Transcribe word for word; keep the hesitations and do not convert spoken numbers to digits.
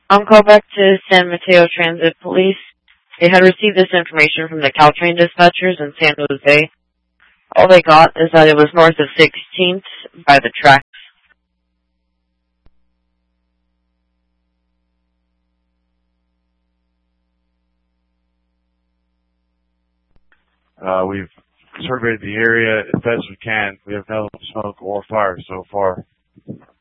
I'm called back to San Mateo Transit Police. They had received this information from the Caltrain dispatchers in San Jose. All they got is that it was north of sixteenth by the tracks. Uh, we've surveyed the area as best we can. We have no smoke or fire so far.